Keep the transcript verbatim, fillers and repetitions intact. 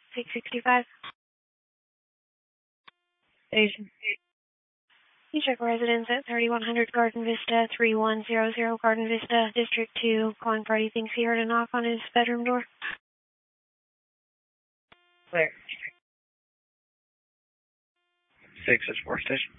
six sixty-five. Station. You check residence at thirty-one hundred Garden Vista, three one zero zero Garden Vista, District two. Calling party thinks he heard a knock on his bedroom door. Clear. Six is four station.